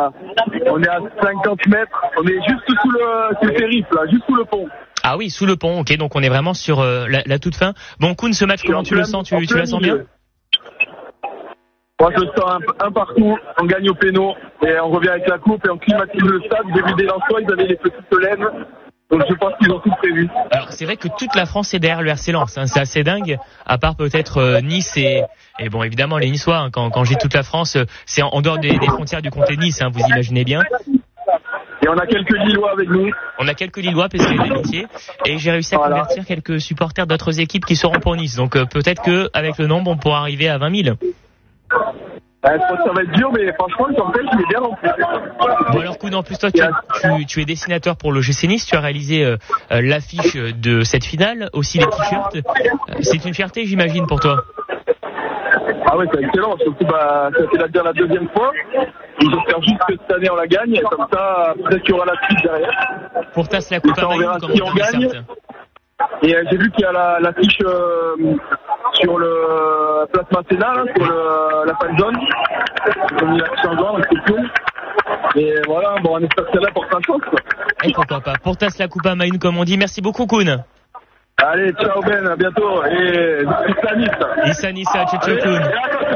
on est à 50 mètres. On est juste sous le périph', là, juste sous le pont. Ah oui, sous le pont, ok, donc on est vraiment sur la toute fin. Bon, Koun, ce match, comment tu le sens? Tu la sens bien? Moi, je sens un partout, on gagne au péno, et on revient avec la coupe, et on climatise le stade. J'ai vu des Lensois, ils avaient les petites laines, donc je pense qu'ils ont tout prévu. Alors, c'est vrai que toute la France est derrière le RC Lens, hein, c'est assez dingue, à part peut-être Nice et bon, évidemment, les Niçois, hein, quand j'ai toute la France, c'est en dehors des frontières du comté de Nice, hein, vous imaginez bien. Et on a quelques Lillois avec nous. On a quelques Lillois parce qu'il y a des métiers. Et j'ai réussi à convertir quelques supporters d'autres équipes qui seront pour Nice. Donc peut-être qu'avec le nombre, on pourra arriver à 20 000. Je pense que ça va être dur, mais franchement, le camping, il est bien rempli. Bon alors, Koun, en plus, toi, tu es dessinateur pour l'OGC Nice. Tu as réalisé l'affiche de cette finale, aussi les t-shirts. C'est une fierté, j'imagine, pour toi. Ah ouais, c'est excellent. Surtout, ça fait déjà la deuxième fois. J'espère juste que cette année, on la gagne. Et comme ça, peut-être qu'il y aura la suite derrière. Pour tasser la coupe à Maïs, si on gagne. Et j'ai vu qu'il y a l'affiche sur le Place Masséna, sur la fan zone. Ils ont mis l'affiche en blanc, c'est cool. Et voilà, bon, on espère que celle-là porte un chance. Et pourquoi pas. Pour tasser la coupe à Maïs, comme on dit. Merci beaucoup, Koun. Allez, ciao Ben, à bientôt. Et Issa Nissa, ciao ciao Koun.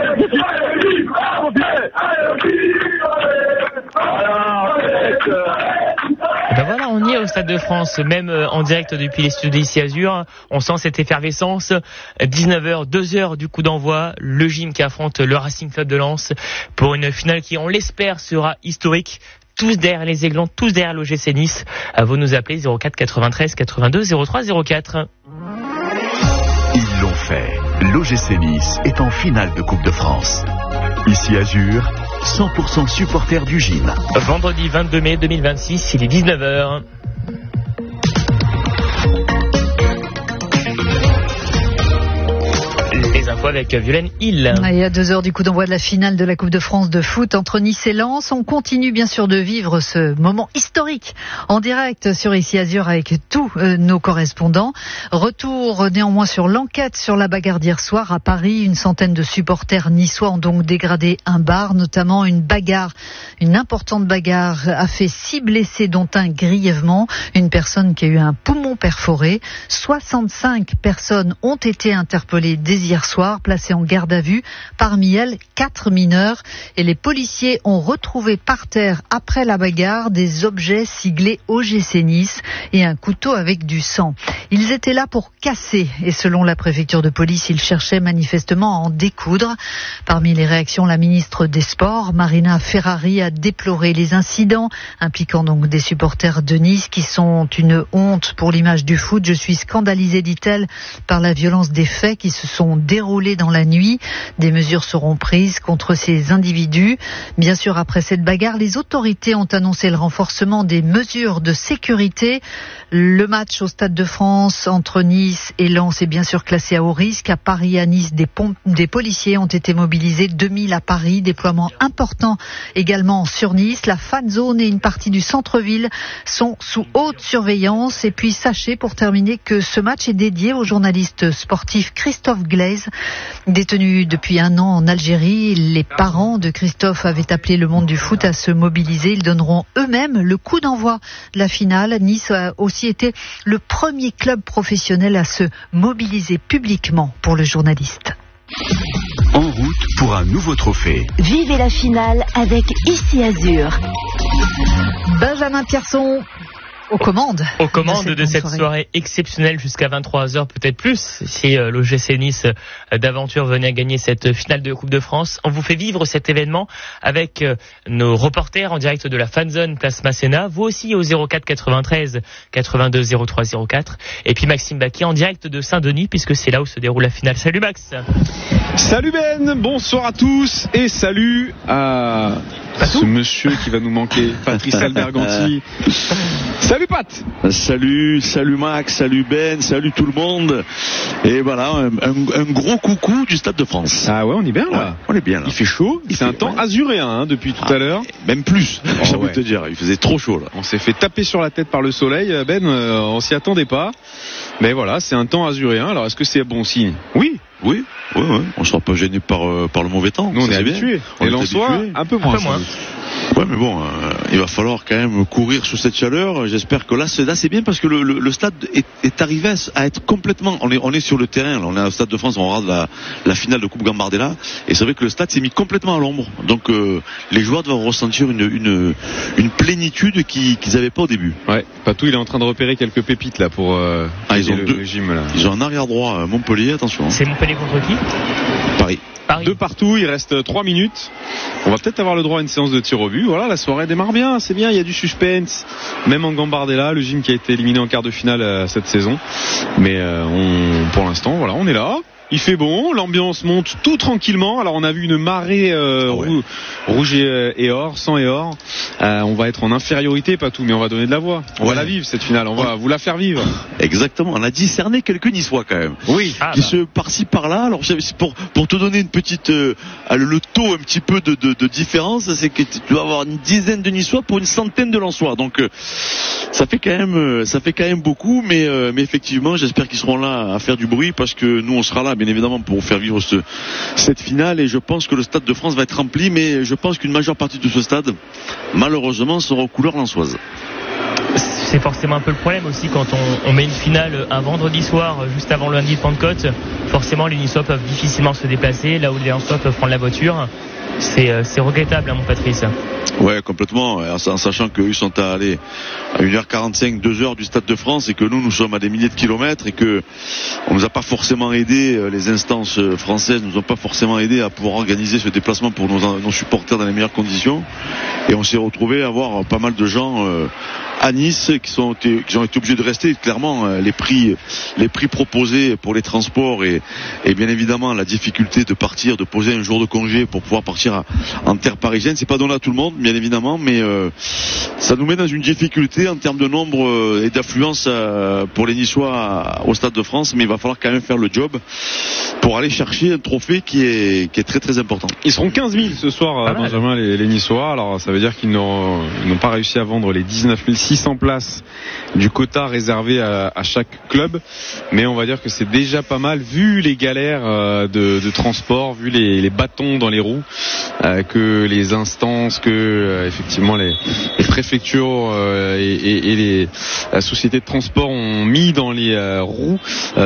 Ben voilà, on y est au Stade de France, même en direct depuis les studios d'ici Azur. On sent cette effervescence. 19h, 2h du coup d'envoi. Le gym qui affronte le Racing Club de Lens pour une finale qui, on l'espère, sera historique. Tous derrière les Aiglons, tous derrière l'OGC Nice. À vous de nous appeler 04 93 82 03 04. Ils l'ont fait. L'OGC Nice est en finale de Coupe de France. Ici Azur, 100% supporters du gym. Vendredi 22 mai 2026, il est 19h. Les infos avec Violaine Hill. Et à 2h du coup d'envoi de la finale de la Coupe de France de foot entre Nice et Lens, on continue bien sûr de vivre ce moment historique en direct sur Ici Azur avec tous nos correspondants. Retour néanmoins sur l'enquête sur la bagarre d'hier soir à Paris. Une centaine de supporters niçois ont donc dégradé un bar, notamment une importante bagarre a fait 6 blessés dont un grièvement, une personne qui a eu un poumon perforé. 65 personnes ont été interpellées dès hier soir, placées en garde à vue. Parmi elles, 4 mineurs. Et les policiers ont retrouvé par terre, après la bagarre, des objets siglés OGC Nice et un couteau avec du sang. Ils étaient là pour casser et selon la préfecture de police, ils cherchaient manifestement à en découdre. Parmi les réactions, la ministre des Sports, Marina Ferrari, a déploré les incidents impliquant donc des supporters de Nice qui sont une honte pour l'image du foot. Je suis scandalisée, dit-elle, par la violence des faits qui se sont déroulés dans la nuit. Des mesures seront prises contre ces individus. Bien sûr, après cette bagarre, les autorités ont annoncé le renforcement des mesures de sécurité. Le match au Stade de France entre Nice et Lens est bien sûr classé à haut risque. À Paris et à Nice, des policiers ont été mobilisés, 2000 à Paris, déploiement important également sur Nice. La fan zone et une partie du centre-ville sont sous haute surveillance. Et puis sachez pour terminer que ce match est dédié au journaliste sportif Christophe Glaise, détenu depuis 1 an en Algérie. Les parents de Christophe avaient appelé le monde du foot à se mobiliser. Ils donneront eux-mêmes le coup d'envoi de la finale. Nice a aussi été le premier club professionnel à se mobiliser publiquement pour le journaliste. En route pour un nouveau trophée. Vivez la finale avec Ici Azur. Benjamin Pierson aux commandes de cette soirée exceptionnelle jusqu'à 23h, peut-être plus, si l'OGC Nice d'aventure venait à gagner cette finale de Coupe de France. On vous fait vivre cet événement avec nos reporters en direct de la fanzone Place Masséna, vous aussi au 04 93 82 03 04, et puis Maxime Baquier en direct de Saint-Denis, puisque c'est là où se déroule la finale. Salut Max. Salut Ben, bonsoir à tous, et salut à ce monsieur qui va nous manquer, Patrice Alberganti. Salut Pat. Salut Max, salut Ben, salut tout le monde. Et voilà, un gros coucou du Stade de France. Ah ouais, on est bien là. Ouais, on est bien là. Il fait chaud, c'est un temps azuréen depuis tout à l'heure. Même plus, j'ai envie de te dire, il faisait trop chaud là. On s'est fait taper sur la tête par le soleil, Ben, on s'y attendait pas. Mais voilà, c'est un temps azuréen, alors est-ce que c'est bon signe ? Oui. On ne sera pas gêné par le mauvais temps. Nous on est habitués. Et Lensois, un peu moins. Ouais, mais bon, il va falloir quand même courir sous cette chaleur. J'espère que là c'est bien parce que le stade est arrivé à être complètement. On est sur le terrain. Là, on est au Stade de France. On regarde la finale de Coupe Gambardella, et c'est vrai que le stade s'est mis complètement à l'ombre. Donc les joueurs doivent ressentir une plénitude qu'ils n'avaient pas au début. Ouais, Patou, il est en train de repérer quelques pépites là pour ils ont le gym là. Ils ont un arrière droit Montpellier. Attention. C'est Montpellier contre qui? Paris. Deux partout, il reste 3 minutes. On va peut-être avoir le droit à une séance de tir au but. Voilà, la soirée démarre bien, c'est bien, il y a du suspense. Même en Gambardella, le gym qui a été éliminé en quart de finale cette saison. Mais pour l'instant, voilà, on est là. Il fait bon, l'ambiance monte tout tranquillement. Alors on a vu une marée rouge et or, sang et or. On va être en infériorité, pas tout, mais on va donner de la voix. On va la vivre cette finale, on va vous la faire vivre. Exactement, on a discerné quelques Niçois quand même. Oui. Qui se par-ci par-là. Alors pour te donner une petite le taux un petit peu de différence, c'est que tu dois avoir une dizaine de Niçois pour une centaine de Lensois. Donc ça fait quand même beaucoup, mais effectivement, j'espère qu'ils seront là à faire du bruit parce que nous on sera là bien évidemment pour faire vivre cette finale, et je pense que le Stade de France va être rempli, mais je pense qu'une majeure partie de ce stade malheureusement sera aux couleurs lensoises. C'est forcément un peu le problème aussi quand on met une finale un vendredi soir juste avant le lundi de Pentecôte. Forcément les Niçois peuvent difficilement se déplacer là où les Lensois peuvent prendre la voiture. C'est regrettable, mon Patrice. Ouais, complètement, en sachant qu'eux sont à 1h45, 2h du Stade de France, et que nous sommes à des milliers de kilomètres, et que on nous a pas forcément aidé, les instances françaises nous ont pas forcément aidé à pouvoir organiser ce déplacement pour nos supporters dans les meilleures conditions, et on s'est retrouvé à avoir pas mal de gens à Nice qui ont été obligés de rester. Clairement, les prix proposés pour les transports et bien évidemment la difficulté de partir, de poser un jour de congé pour pouvoir partir en terre parisienne, c'est pas donné à tout le monde bien évidemment, mais ça nous met dans une difficulté en termes de nombre et d'affluence pour les Niçois au Stade de France, mais il va falloir quand même faire le job pour aller chercher un trophée qui est très très important. Ils seront 15 000 ce soir, Benjamin, les Niçois. Alors ça veut dire qu'ils n'ont pas réussi à vendre les 19 600 places du quota réservé à chaque club, mais on va dire que c'est déjà pas mal vu les galères de transport, vu les bâtons dans les roues que les instances, que effectivement les préfectures et la société de transport ont mis dans les roues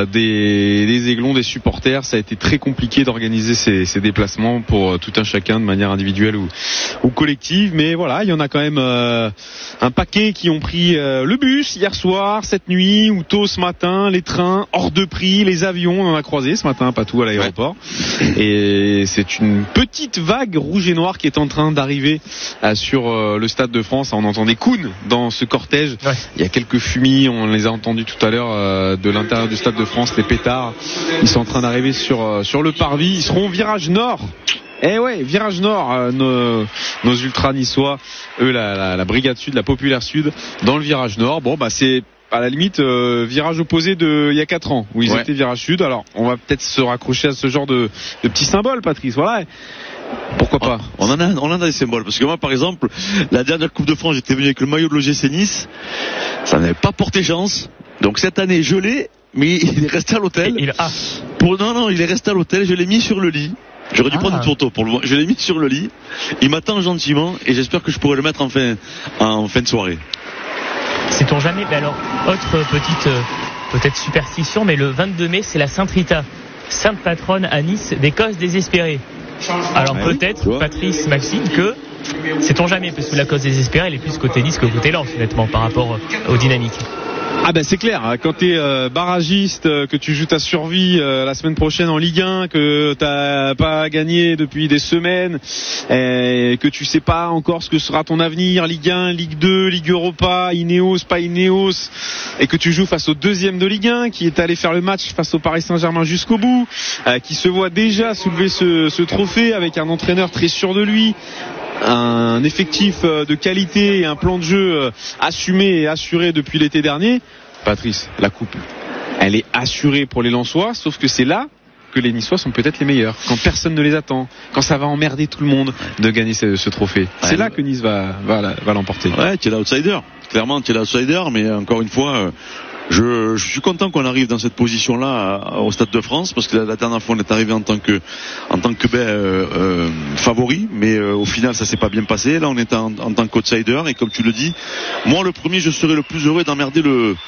des aiglons, des supporters. Ça a été très compliqué d'organiser ces déplacements pour tout un chacun de manière individuelle ou collective, mais voilà, il y en a quand même un paquet qui ont pris le bus hier soir, cette nuit ou tôt ce matin, les trains hors de prix, les avions, on en a croisé ce matin, pas tout à l'aéroport. Ouais. Et c'est une petite vague rouge et noire qui est en train d'arriver sur le Stade de France. On entend des Koun dans ce cortège. Ouais. Il y a quelques fumis, on les a entendus tout à l'heure de l'intérieur du Stade de France, les pétards. Ils sont en train d'arriver sur le parvis. Ils seront au virage nord. Eh ouais, virage nord, nos ultras niçois, eux la brigade sud, la populaire sud, dans le virage nord. Bon bah c'est à la limite virage opposé de il y a 4 ans où ils étaient virage sud. Alors on va peut-être se raccrocher à ce genre de petits symboles, Patrice. Voilà. Pourquoi pas? On en a des symboles, parce que moi par exemple la dernière Coupe de France, j'étais venu avec le maillot de l'OGC Nice, ça n'avait pas porté chance. Donc cette année je l'ai, mais il est resté à l'hôtel. Non, il est resté à l'hôtel. Je l'ai mis sur le lit. J'aurais dû prendre une photo pour le voir. Je l'ai mis sur le lit. Il m'attend gentiment et j'espère que je pourrai le mettre en fin de soirée. Sait-on jamais? Mais alors, autre petite peut-être superstition, mais le 22 mai, c'est la Sainte Rita, sainte patronne à Nice des causes désespérées. Alors peut-être, Patrice, Maxime, que sait-on jamais, parce que la cause désespérée, elle est plus côté Nice que côté Lens, honnêtement, par rapport aux dynamiques. Ah ben c'est clair, quand t'es barragiste, que tu joues ta survie la semaine prochaine en Ligue 1, que t'as pas gagné depuis des semaines, et que tu sais pas encore ce que sera ton avenir, Ligue 1, Ligue 2, Ligue Europa, Ineos, pas Ineos, et que tu joues face au deuxième de Ligue 1, qui est allé faire le match face au Paris Saint-Germain jusqu'au bout, qui se voit déjà soulever ce trophée avec un entraîneur très sûr de lui, un effectif de qualité et un plan de jeu assumé et assuré depuis l'été dernier. Patrice, la coupe, elle est assurée pour les Lensois, sauf que c'est là que les Niçois sont peut-être les meilleurs, quand personne ne les attend, quand ça va emmerder tout le monde de gagner ce trophée. C'est là que Nice va l'emporter. Ouais, tu es l'outsider. Clairement, tu es l'outsider, mais encore une fois, Je suis content qu'on arrive dans cette position-là au Stade de France, parce que la dernière fois on est arrivé en tant que favori, mais au final ça s'est pas bien passé. Là on est en tant qu'outsider, et comme tu le dis, moi le premier, je serais le plus heureux d'emmerder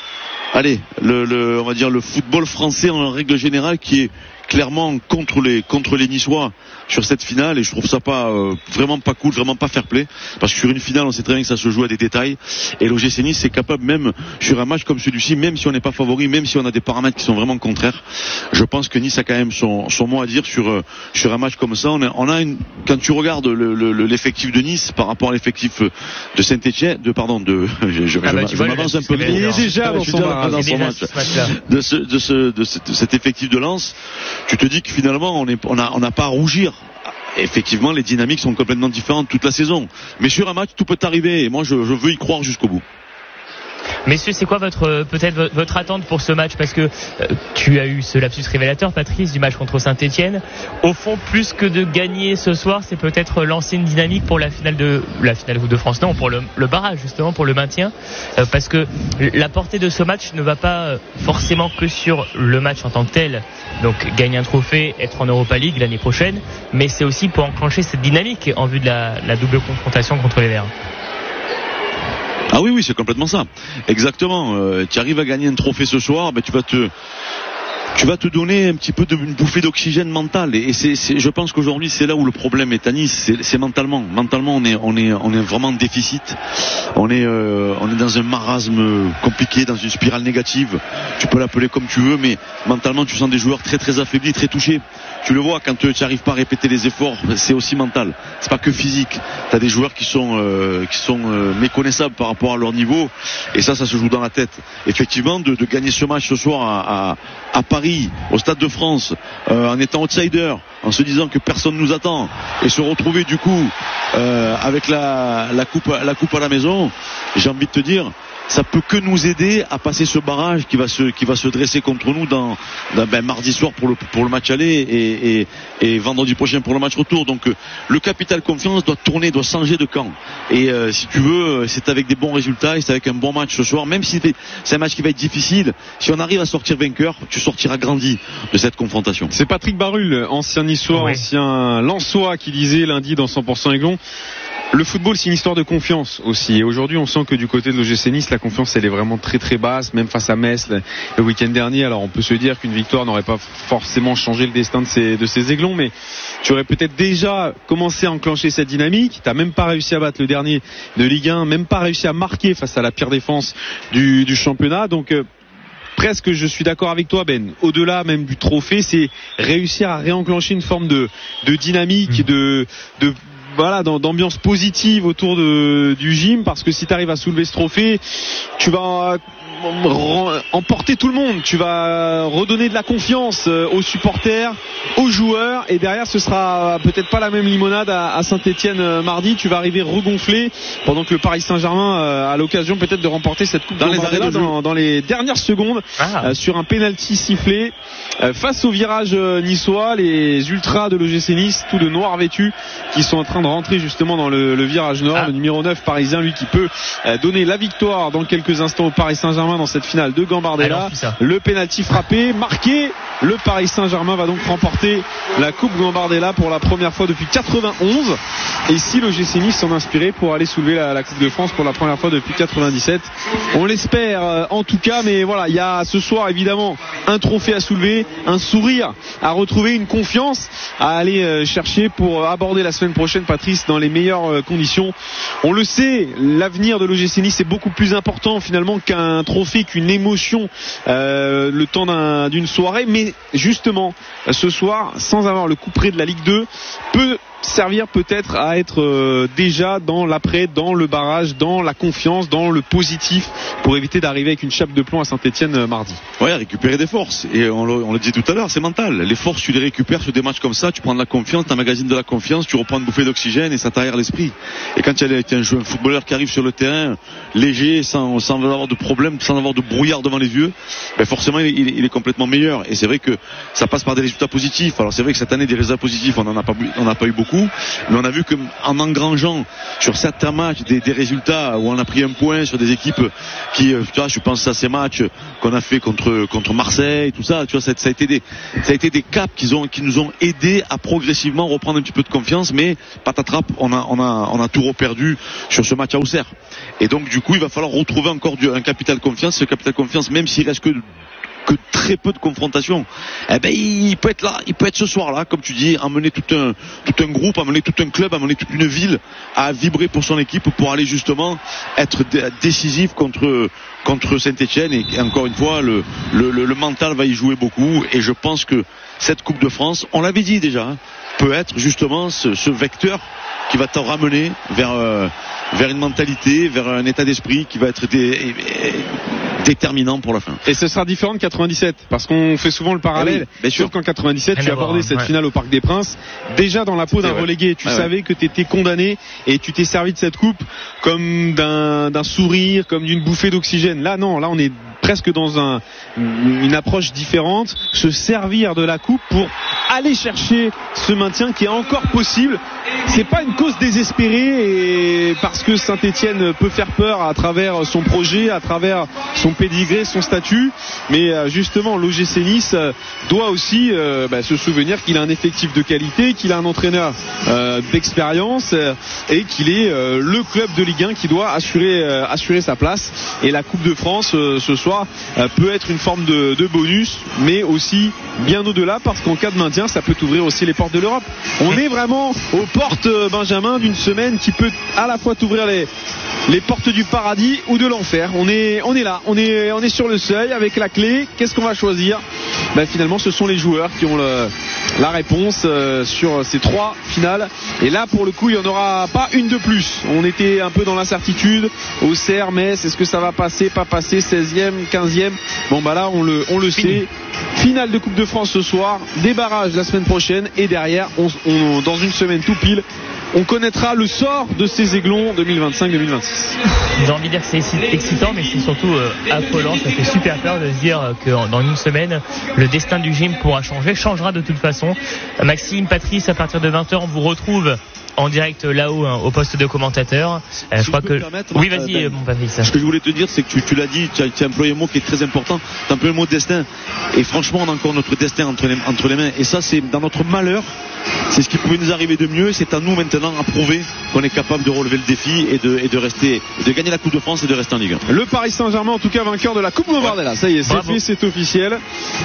on va dire le football français en règle générale, qui est clairement contre les Niçois sur cette finale, et je trouve ça vraiment pas cool, vraiment pas fair play, parce que sur une finale on sait très bien que ça se joue à des détails, et l'OGC Nice c'est capable, même sur un match comme celui-ci, même si on n'est pas favori, même si on a des paramètres qui sont vraiment contraires, je pense que Nice a quand même son mot à dire sur un match comme ça. Quand tu regardes l'effectif de Nice par rapport à l'effectif de Saint-Etienne, je m'avance un peu, il est déjà dans son match de cet effectif de Lens. Tu te dis que finalement on n'a pas à rougir. Effectivement, les dynamiques sont complètement différentes toute la saison, mais sur un match tout peut arriver, et moi je veux y croire jusqu'au bout. Messieurs, c'est quoi votre attente pour ce match? Parce que tu as eu ce lapsus révélateur, Patrice, du match contre Saint-Etienne. Au fond, plus que de gagner ce soir, c'est peut-être lancer une dynamique pour la finale Coupe de France. Non, pour le barrage, justement, pour le maintien. Parce que la portée de ce match ne va pas forcément que sur le match en tant que tel. Donc, gagner un trophée, être en Europa League l'année prochaine. Mais c'est aussi pour enclencher cette dynamique en vue de la double confrontation contre les Verts. Ah oui, c'est complètement ça. Exactement. Tu arrives à gagner un trophée ce soir, tu vas te donner un petit peu une bouffée d'oxygène mental. Et je pense qu'aujourd'hui, c'est là où le problème est à Nice. C'est mentalement. Mentalement, on est vraiment en déficit. On est dans un marasme compliqué, dans une spirale négative. Tu peux l'appeler comme tu veux, mais mentalement, tu sens des joueurs très très affaiblis, très touchés. Tu le vois, quand tu n'arrives pas à répéter les efforts, c'est aussi mental. C'est pas que physique. Tu as des joueurs qui sont méconnaissables par rapport à leur niveau, et ça se joue dans la tête. Effectivement, de gagner ce match ce soir à Paris, au Stade de France, en étant outsider, en se disant que personne nous attend, et se retrouver du coup avec la coupe à la maison, j'ai envie de te dire, ça peut que nous aider à passer ce barrage qui va se dresser contre nous dans mardi soir pour le match aller, et vendredi prochain pour le match retour. Donc le capital confiance doit changer de camp, et si tu veux, c'est avec des bons résultats, et c'est avec un bon match ce soir, même si c'est un match qui va être difficile. Si on arrive à sortir vainqueur, tu sortiras grandi de cette confrontation. C'est Patrick Barulle, ancien Niçois, ancien Lensois, qui disait lundi dans 100% Aiglon: le football, c'est une histoire de confiance aussi. Et aujourd'hui, on sent que du côté de l'OGC Nice, la confiance, elle est vraiment très très basse, même face à Metz le week-end dernier. Alors on peut se dire qu'une victoire n'aurait pas forcément changé le destin de ces Aiglons, mais tu aurais peut-être déjà commencé à enclencher cette dynamique. T'as même pas réussi à battre le dernier de Ligue 1, même pas réussi à marquer face à la pire défense du championnat. Donc presque, je suis d'accord avec toi, Ben. Au-delà même du trophée, c'est réussir à réenclencher une forme de dynamique, d'ambiance positive autour du gym, parce que si tu arrives à soulever ce trophée, tu vas emporter tout le monde, tu vas redonner de la confiance aux supporters, aux joueurs, et derrière ce sera peut-être pas la même limonade à Saint-Etienne mardi. Tu vas arriver regonflé, pendant que le Paris Saint-Germain a l'occasion peut-être de remporter cette coupe dans les dernières secondes, sur un penalty sifflé face au virage niçois. Les ultras de l'OGC Nice, tout de noir vêtus, qui sont en train de rentrer justement dans le virage nord. Le numéro 9 parisien, lui, qui peut donner la victoire dans quelques instants au Paris Saint-Germain dans cette finale de Gambardella. Le penalty frappé, marqué. Le Paris Saint-Germain va donc remporter la Coupe Gambardella pour la première fois depuis 91. Et si l'OGC Nice s'en inspirait pour aller soulever la Coupe de France pour la première fois depuis 97, on l'espère en tout cas. Mais voilà, il y a ce soir évidemment un trophée à soulever, un sourire à retrouver, une confiance à aller chercher pour aborder la semaine prochaine, Patrice, dans les meilleures conditions. On le sait, l'avenir de l'OGC Nice est beaucoup plus important finalement qu'un trophée, qu'une émotion le temps d'une soirée. Mais justement, ce soir, sans avoir le couperet de la Ligue 2, peut servir peut-être à être déjà dans l'après, dans le barrage, dans la confiance, dans le positif, pour éviter d'arriver avec une chape de plomb à Saint-Etienne mardi. Ouais, récupérer des forces, et on le disait tout à l'heure, c'est mental. Les forces, tu les récupères sur des matchs comme ça, tu prends de la confiance, t'emmagasines de la confiance, tu reprends une bouffée d'oxygène, et ça t'aère l'esprit. Et quand il y a un footballeur qui arrive sur le terrain léger, sans avoir de problème, sans avoir de brouillard devant les yeux, ben forcément il est complètement meilleur. Et c'est vrai que ça passe par des résultats positifs. Alors c'est vrai que cette année des résultats positifs on n'en a pas eu beaucoup, mais on a vu qu'en engrangeant sur certains matchs des résultats où on a pris un point sur des équipes qui, tu vois, je pense à ces matchs qu'on a fait contre Marseille, tout ça, tu vois, ça a été des caps qui nous ont aidés à progressivement reprendre un petit peu de confiance, mais patatrape, on a tout reperdu sur ce match à Auxerre. Et donc du coup il va falloir retrouver encore un capital confiance. Ce capital confiance, même s'il reste que très peu de confrontations, eh ben il peut être là, il peut être ce soir-là, comme tu dis, emmener tout un groupe, emmener tout un club, emmener toute une ville à vibrer pour son équipe, pour aller justement être décisif contre Saint-Etienne. Et encore une fois, le mental va y jouer beaucoup. Et je pense que cette Coupe de France, on l'avait dit déjà, peut être justement ce vecteur qui va te ramener vers une mentalité, vers un état d'esprit qui va être déterminant pour la fin. Et ce sera différent de 97, parce qu'on fait souvent le parallèle. Bien sûr qu'en 97, tu as abordé cette finale au Parc des Princes, déjà dans la peau d'un relégué. Tu savais que tu étais condamné et tu t'es servi de cette coupe comme d'un sourire, comme d'une bouffée d'oxygène. Là, non, là on est presque dans une approche différente, se servir de la coupe pour aller chercher ce maintien qui est encore possible. C'est pas une cause désespérée, et parce que Saint-Etienne peut faire peur à travers son projet, à travers son pédigré, son statut, mais justement l'OGC Nice doit aussi se souvenir qu'il a un effectif de qualité, qu'il a un entraîneur d'expérience et qu'il est le club de Ligue 1 qui doit assurer sa place. Et la Coupe de France ce soir peut être une forme de bonus, mais aussi bien au-delà, parce qu'en cas de maintien ça peut ouvrir aussi les portes de l'Europe. On est vraiment aux portes, Benjamin, d'une semaine qui peut à la fois t'ouvrir les portes du paradis ou de l'enfer. On est là, on est sur le seuil avec la clé. Qu'est-ce qu'on va choisir? Finalement ce sont les joueurs qui ont la réponse sur ces 3 finales, et là pour le coup il n'y en aura pas une de plus. On était un peu dans l'incertitude, Auxerre, Metz, est-ce que ça va passer, pas passer, 16e, 15e? Là on le sait. Finale de Coupe de France ce soir, des barrages la semaine prochaine, et derrière on dans une semaine tout pile on connaîtra le sort de ces Aiglons 2025-2026. J'ai envie de dire que c'est excitant, mais c'est surtout affolant. Ça fait super peur de se dire que dans une semaine, le destin du gym changera de toute façon. Maxime, Patrice, à partir de 20h, on vous retrouve en direct là-haut au poste de commentateur. Je crois que oui, vas-y, mon Patrice. Ce que je voulais te dire, c'est que tu l'as dit, tu as employé un mot qui est très important. Tu as employé le mot destin. Et franchement, on a encore notre destin entre les mains. Et ça, c'est dans notre malheur. C'est ce qui pouvait nous arriver de mieux. C'est à nous maintenant à prouver qu'on est capable de relever le défi et de rester, de gagner la Coupe de France et de rester en Ligue 1. Le Paris Saint-Germain, en tout cas, vainqueur de la Coupe Gambardella. Ça y est, c'est fait, c'est officiel.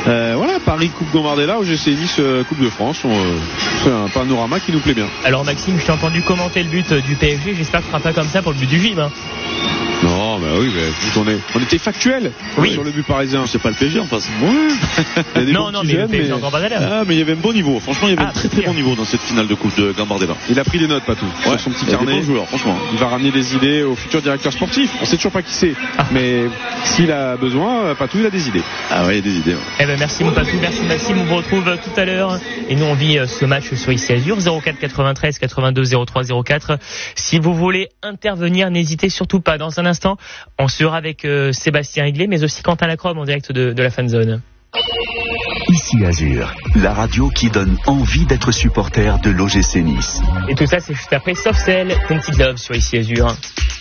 Paris Coupe Gambardella, OGC Nice Coupe de France. C'est un panorama qui nous plaît bien. Alors Maxime, je t'ai entendu commenter le but du PSG. J'espère que ce sera pas comme ça pour le but du gym. Non, oui, on était factuel sur le but parisien. C'est pas le PSG en face. Ouais. Non, mais le PSG en Gambardella. Mais il y avait un bon niveau. Franchement, il y avait un très bon niveau dans cette finale de Coupe de Gambardella. Il a pris des notes, Patou, sur son petit carnet. Bon joueur, franchement. Il va ramener des idées au futur directeur sportif. On sait toujours pas qui c'est, mais s'il a besoin, Patou, il a des idées. Ah ouais, il y a des idées. Ouais. Merci mon Patou, merci Maxime. On vous retrouve tout à l'heure. Et nous, on vit ce match sur Ici Azur, 04 93 82 03 04. Si vous voulez intervenir, n'hésitez surtout pas. Dans un instant, on sera avec Sébastien Higlet, mais aussi Quentin Lacrobe en direct de la Fanzone. Ici Azur, la radio qui donne envie d'être supporter de l'OGC Nice. Et tout ça, c'est juste après Soft Cell, Tainted Love sur Ici Azur.